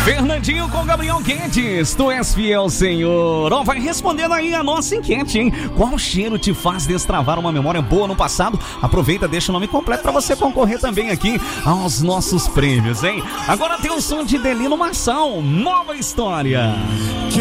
Fernandinho com Gabriel Guedes, tu és fiel, Senhor. Vai respondendo aí a nossa enquete, hein? Qual cheiro te faz destravar uma memória boa no passado? Aproveita, deixa o nome completo pra você concorrer também aqui aos nossos prêmios, hein? Agora tem o som de Delino Marçal, Nova História.